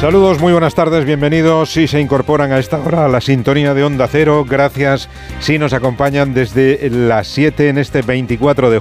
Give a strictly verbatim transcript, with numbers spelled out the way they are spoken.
Saludos, muy buenas tardes, bienvenidos si se incorporan a esta hora a la sintonía de Onda Cero. Gracias si nos acompañan desde las siete en este veinticuatro de